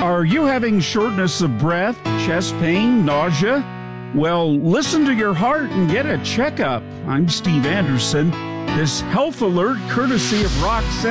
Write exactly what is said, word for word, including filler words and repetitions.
Are you having shortness of breath, chest pain, nausea? Well, listen to your heart and get a checkup. I'm Steve Anderson. This health alert, courtesy of Roxanne.